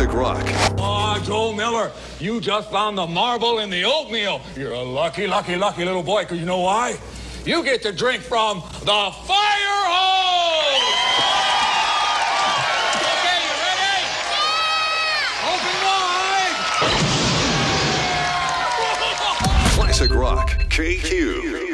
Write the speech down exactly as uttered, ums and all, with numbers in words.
Classic rock. Oh, Joe Miller, you just found the marble in the oatmeal. You're a lucky, lucky, lucky little boy, because you know why? You get to drink from the fire hose! Okay, you ready? Yeah! Open wide! Classic rock. K Q.